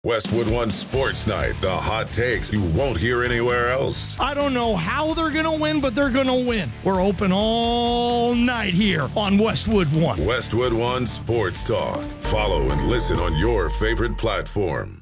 Westwood One Sports Night, the hot takes you won't hear anywhere else. I don't know how they're going to win, but they're going to win. We're open all night here on Westwood One. Westwood One Sports Talk. Follow and listen on your favorite platform.